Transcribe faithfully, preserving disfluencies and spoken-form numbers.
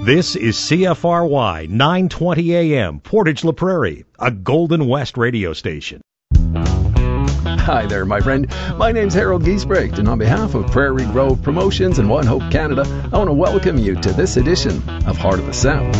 This is C F R Y nine twenty A M, Portage La Prairie, a Golden West radio station. Hi there, my friend. My name's Harold Giesbrecht, and on behalf of Prairie Grove Promotions and One Hope Canada, I want to welcome you to this edition of Heart of the South.